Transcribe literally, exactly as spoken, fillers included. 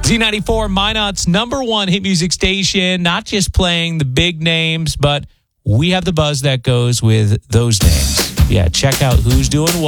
Z ninety-four, Minot's number one hit music station, not just playing the big names, but we have the buzz that goes with those names. Yeah, check out who's doing what.